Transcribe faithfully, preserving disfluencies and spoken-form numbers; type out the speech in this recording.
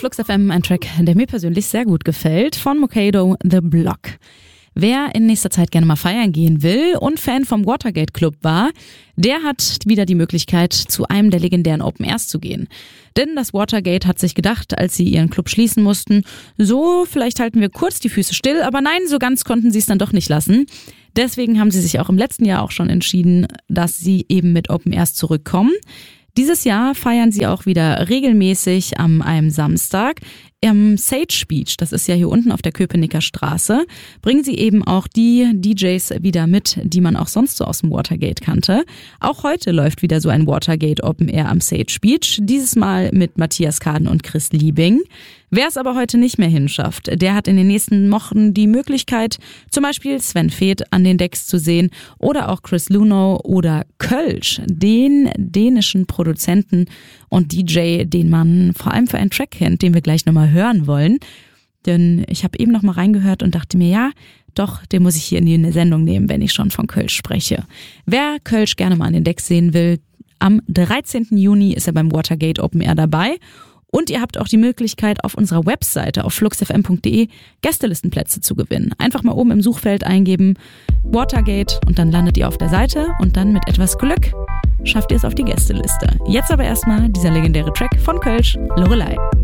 Flux F M ein Track, der mir persönlich sehr gut gefällt, von Mokado, The Block. Wer in nächster Zeit gerne mal feiern gehen will und Fan vom Watergate Club war, der hat wieder die Möglichkeit, zu einem der legendären Open Airs zu gehen. Denn das Watergate hat sich gedacht, als sie ihren Club schließen mussten, so, vielleicht halten wir kurz die Füße still, aber nein, so ganz konnten sie es dann doch nicht lassen. Deswegen haben sie sich auch im letzten Jahr auch schon entschieden, dass sie eben mit Open Airs zurückkommen. Dieses Jahr feiern sie auch wieder regelmäßig am einem Samstag im Sage Beach, das ist ja hier unten auf der Köpenicker Straße, bringen sie eben auch die D Js wieder mit, die man auch sonst so aus dem Watergate kannte. Auch heute läuft wieder so ein Watergate Open Air am Sage Beach, dieses Mal mit Matthias Kaden und Chris Liebing. Wer es aber heute nicht mehr hinschafft, der hat in den nächsten Wochen die Möglichkeit, zum Beispiel Sven Feth an den Decks zu sehen oder auch Chris Luno oder Kölsch, den dänischen Produzenten und D J, den man vor allem für einen Track kennt, den wir gleich nochmal hören wollen. Denn ich habe eben nochmal reingehört und dachte mir, ja, doch, den muss ich hier in die Sendung nehmen, wenn ich schon von Kölsch spreche. Wer Kölsch gerne mal an den Decks sehen will, am dreizehnten Juni ist er beim Watergate Open Air dabei. Und ihr habt auch die Möglichkeit, auf unserer Webseite auf flux f m punkt d e Gästelistenplätze zu gewinnen. Einfach mal oben im Suchfeld eingeben Watergate und dann landet ihr auf der Seite und dann mit etwas Glück schafft ihr es auf die Gästeliste. Jetzt aber erstmal dieser legendäre Track von Kölsch, Lorelei.